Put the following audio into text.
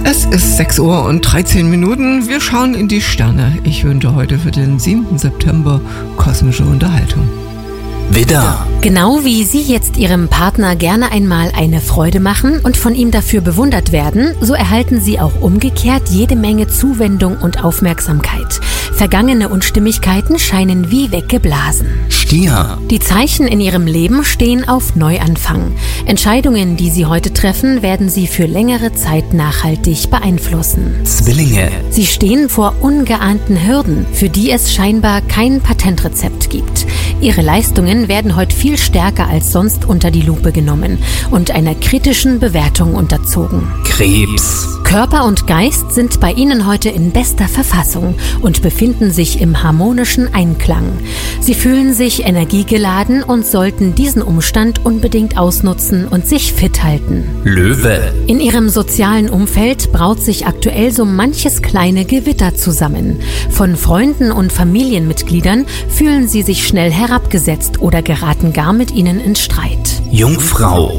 Es ist 6 Uhr und 13 Minuten. Wir schauen in die Sterne. Ich wünsche heute für den 7. September kosmische Unterhaltung. Widder. Genau wie Sie jetzt Ihrem Partner gerne einmal eine Freude machen und von ihm dafür bewundert werden, so erhalten Sie auch umgekehrt jede Menge Zuwendung und Aufmerksamkeit. Vergangene Unstimmigkeiten scheinen wie weggeblasen. Stier. Die Zeichen in Ihrem Leben stehen auf Neuanfang. Entscheidungen, die Sie heute treffen, werden Sie für längere Zeit nachhaltig beeinflussen. Zwillinge. Sie stehen vor ungeahnten Hürden, für die es scheinbar kein Patentrezept gibt. Ihre Leistungen werden heute viel stärker als sonst unter die Lupe genommen und einer kritischen Bewertung unterzogen. Krebs. Körper und Geist sind bei Ihnen heute in bester Verfassung und befinden sich im harmonischen Einklang. Sie fühlen sich energiegeladen und sollten diesen Umstand unbedingt ausnutzen und sich fit halten. Löwe. In Ihrem sozialen Umfeld braut sich aktuell so manches kleine Gewitter zusammen. Von Freunden und Familienmitgliedern fühlen Sie sich schnell herabgesetzt oder geraten gar mit ihnen in Streit. Jungfrau.